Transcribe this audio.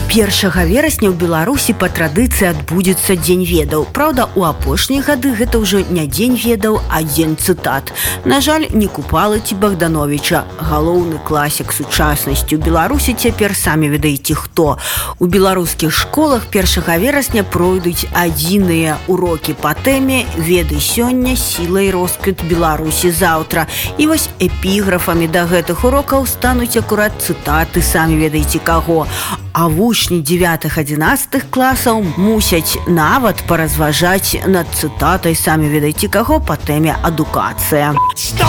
1 верасня ў Беларусі па традыцыі адбудзецца дзень ведаў. Праўда, у апошнія гады гэта ўжо не дзень ведаў, а дзень цытат. На жаль, не Купалы ці Богдановича. Галоўны класік сучаснасці ў Беларусі цяпер самі ведаеце хто. У беларускіх школах 1 верасня пройдуць адзіныя урокі па тэме «Веды сёння, сіла і росквіт Беларусі заўтра». І вось эпіграфамі да гэтых урокаў стануць акурат цытаты самі ведаеце каго. А вучні 9-11 класаў мусяць нават паразважаць над цытатай самі ведаеце каго па тэме адукацыя.